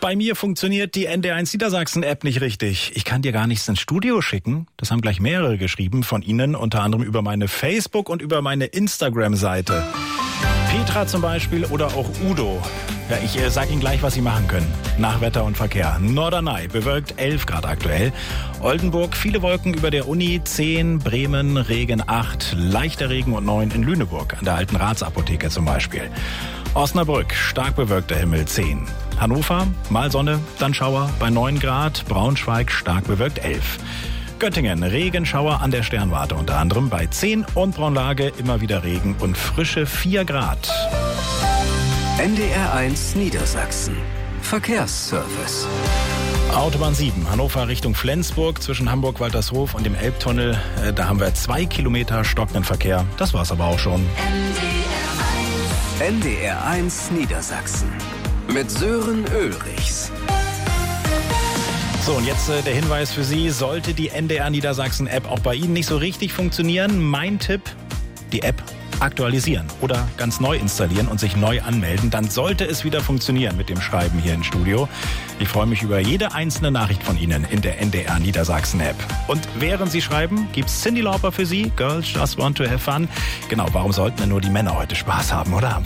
Bei mir funktioniert die NDR1 Niedersachsen-App nicht richtig. Ich kann dir gar nichts ins Studio schicken. Das haben gleich mehrere geschrieben von Ihnen, unter anderem über meine Facebook- und über meine Instagram-Seite. Petra zum Beispiel oder auch Udo. Ja, ich sag Ihnen gleich, was Sie machen können. Nach Wetter und Verkehr. Norderney, bewölkt 11 Grad aktuell. Oldenburg, viele Wolken über der Uni, 10. Bremen, Regen 8. Leichter Regen und 9 in Lüneburg, an der alten Ratsapotheke zum Beispiel. Osnabrück, stark bewölkter Himmel, 10. Hannover, mal Sonne, dann Schauer bei 9 Grad. Braunschweig, stark bewölkt, 11. Göttingen, Regenschauer an der Sternwarte unter anderem bei 10 und Braunlage immer wieder Regen und frische 4 Grad. NDR1 Niedersachsen. Verkehrsservice. Autobahn 7, Hannover Richtung Flensburg zwischen Hamburg-Waltershof und dem Elbtunnel. Da haben wir 2 Kilometer stockenden Verkehr. Das war's aber auch schon. NDR1 Niedersachsen. Mit Sören Ulrichs. So, und jetzt der Hinweis für Sie, sollte die NDR Niedersachsen-App auch bei Ihnen nicht so richtig funktionieren, mein Tipp, die App aktualisieren oder ganz neu installieren und sich neu anmelden. Dann sollte es wieder funktionieren mit dem Schreiben hier im Studio. Ich freue mich über jede einzelne Nachricht von Ihnen in der NDR Niedersachsen-App. Und während Sie schreiben, gibt's Cyndi Lauper für Sie, Girls Just Want to Have Fun. Genau, warum sollten denn nur die Männer heute Spaß haben, oder?